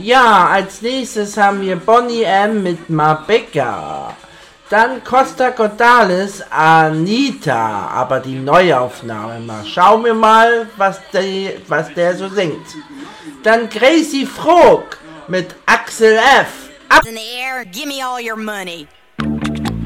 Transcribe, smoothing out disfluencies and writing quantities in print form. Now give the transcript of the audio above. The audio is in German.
Ja, als nächstes haben wir Bonnie M. mit Mabeka. Dann Costa Cordalis, Anita, aber die Neuaufnahme. Mal schauen wir mal, was der so singt. Dann Gracie Frog mit Axel F. In the air, give me all your money.